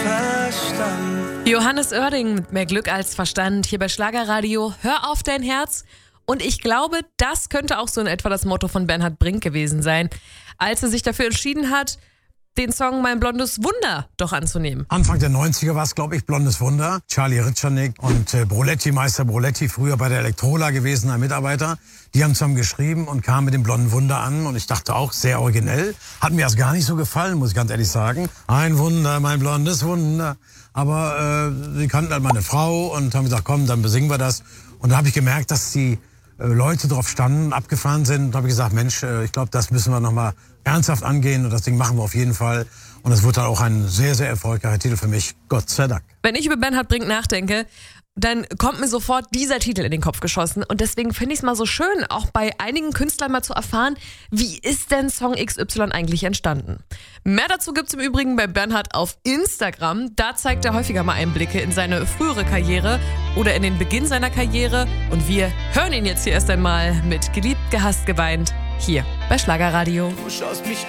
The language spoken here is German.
Verstand. Johannes Oerding mit Mehr Glück als Verstand hier bei Schlagerradio. Hör auf dein Herz. Und ich glaube, das könnte auch so in etwa das Motto von Bernhard Brink gewesen sein, als er sich dafür entschieden hat, den Song Mein blondes Wunder doch anzunehmen. Anfang der 90er war es, glaube ich, Blondes Wunder. Charlie Ritscharnik und Broletti, Meister Broletti, früher bei der Elektrola gewesen, ein Mitarbeiter. Die haben zusammen geschrieben und kamen mit dem Blonden Wunder an. Und ich dachte auch, sehr originell. Hat mir erst gar nicht so gefallen, muss ich ganz ehrlich sagen. Ein Wunder, mein blondes Wunder. Aber sie kannten halt meine Frau und haben gesagt, komm, dann besingen wir das. Und da habe ich gemerkt, dass die Leute drauf standen, abgefahren sind. Und habe ich gesagt, Mensch, ich glaube, das müssen wir nochmal ernsthaft angehen. Und das Ding machen wir auf jeden Fall. Und es wurde dann auch ein sehr, sehr erfolgreicher Titel für mich. Gott sei Dank. Wenn ich über Bernhard Brink nachdenke, dann kommt mir sofort dieser Titel in den Kopf geschossen. Und deswegen finde ich es mal so schön, auch bei einigen Künstlern mal zu erfahren, wie ist denn Song XY eigentlich entstanden. Mehr dazu gibt's im Übrigen bei Bernhard auf Instagram. Da zeigt er häufiger mal Einblicke in seine frühere Karriere oder in den Beginn seiner Karriere. Und wir hören ihn jetzt hier erst einmal mit Geliebt, gehasst, geweint hier bei Schlagerradio. Du schaust mich